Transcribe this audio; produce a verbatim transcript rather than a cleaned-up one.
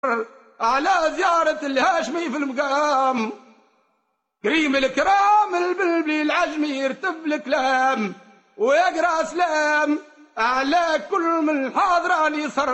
على زيارة الهاشمي في المقام، كريم الكرام البلبلي العجمي يرتب الكلام ويقرأ سلام على كل من حاضران يصر.